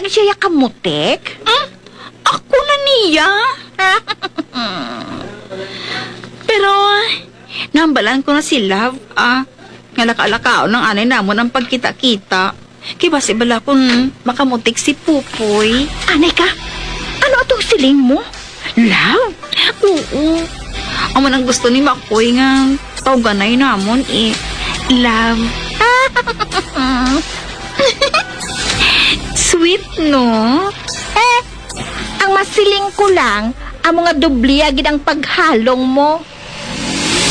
Di siya kamutik? Ako na niya. Pero, nambalan ko na si Love, nga laka-lakao ng anay namon ang pagkita-kita. Kaya basi bala kung makamutik si Pupoy. Anay ka? Ano atong siling mo? Love? Oo. Ang manang gusto ni Makoy nga tawganay namon Love. Sweet, no? Ang masiling ko lang, ang mga dubliya gid ang paghalong mo.